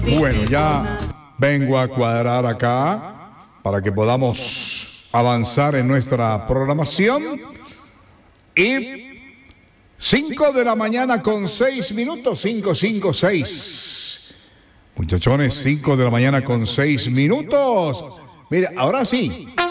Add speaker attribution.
Speaker 1: Bueno, ya vengo a cuadrar acá para que podamos avanzar en nuestra programación. Y 5 de la mañana con 6 minutos, 5:56. Muchachones, 5 de la mañana con 6 minutos. Mira, ahora sí.